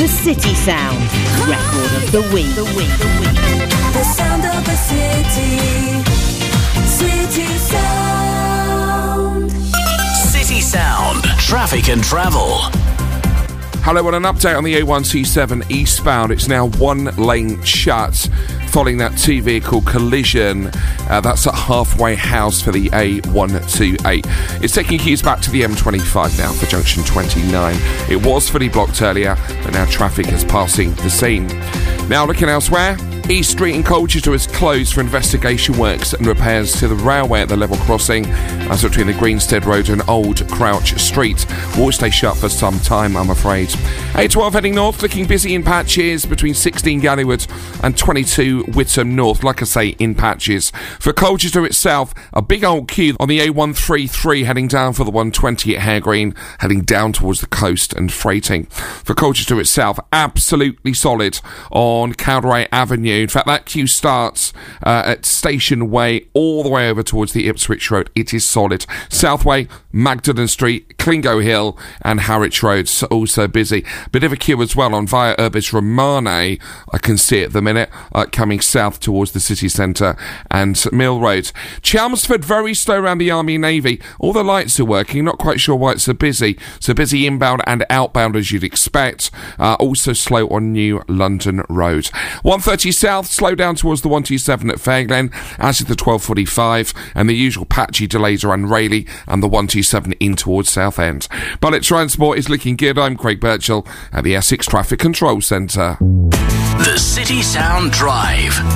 The City Sound Record of the Week. The sound of the city. City Sound. City Sound. Traffic and travel. Hello, and an update on the A127 eastbound. It's now one lane shut following that two-vehicle collision. That's at Halfway House for the A128. It's taking queues back to the M25 now for junction 29. It was fully blocked earlier, but now traffic is passing the scene. Now looking elsewhere, East Street in Colchester is closed for investigation works and repairs to the railway at the level crossing. That's between the Greenstead Road and Old Crouch Street. Will stay shut for some time, I'm afraid. A12 heading north, looking busy in patches between 16 Gallywood and 22 Whittam North. Like I say, in patches. For Colchester itself, a big old queue on the A133 heading down for the 120 at Hare Green, heading down towards the coast and freighting. For Colchester itself, absolutely solid on Cowderay Avenue. In fact, that queue starts at Station Way all the way over towards the Ipswich Road. It is solid. Southway, Magdalen Street, Clingo Hill and Harwich Roads also busy. Bit of a queue as well on Via Urbis Romane. I can see it at the minute, coming south towards the city centre and Mill Road. Chelmsford, very slow around the Army Navy. All the lights are working. Not quite sure why it's so busy. So busy inbound and outbound as you'd expect. Also slow on New London Road. 130 south, slow down towards the 127 at Fairglen, as is the 1245, and the usual patchy delays around Rayleigh and the 127 in towards Southend. Bullet transport is looking good. I'm Craig Birchall at the Essex Traffic Control Centre. The City Sound Drive.